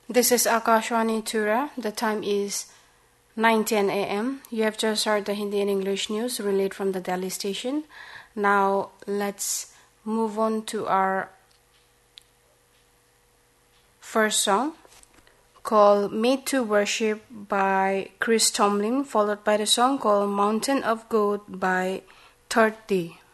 This is Akashwani Tura. The time is 9:10 a.m. You have just heard the Hindi and English news relayed from the Delhi station. Now let's move on to our first song called Made to Worship by Chris Tomlin, followed by the song called Mountain of God by Third Day.